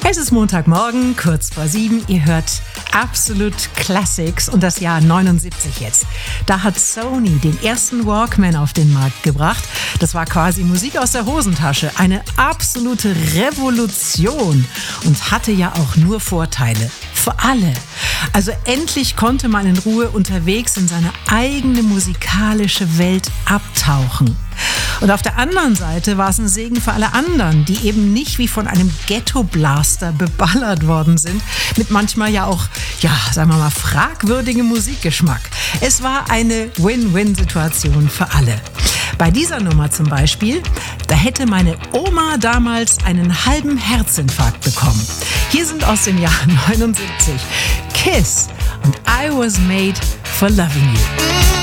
Es ist Montagmorgen, kurz vor 7. Ihr hört Absolute Classics und das Jahr 79 jetzt. Da hat Sony den ersten Walkman auf den Markt gebracht. Das war quasi Musik aus der Hosentasche. Eine absolute Revolution und hatte ja auch nur Vorteile. Für alle. Also endlich konnte man in Ruhe unterwegs in seine eigene musikalische Welt abtauchen. Und auf der anderen Seite war es ein Segen für alle anderen, die eben nicht wie von einem Ghetto-Blaster beballert worden sind, mit manchmal ja auch, sagen wir mal, fragwürdigem Musikgeschmack. Es war eine Win-Win-Situation für alle. Bei dieser Nummer zum Beispiel, da hätte meine Oma damals einen halben Herzinfarkt bekommen. Hier sind aus dem Jahr 79 Kiss und I Was Made for Loving You.